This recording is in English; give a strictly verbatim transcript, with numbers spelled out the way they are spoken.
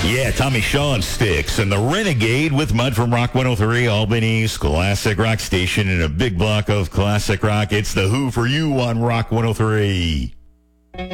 Yeah, Tommy Shaw and Styx and the Renegade with Mud from Rock one oh three, Albany's classic rock station in a big block of classic rock. It's the Who for you on Rock one oh three.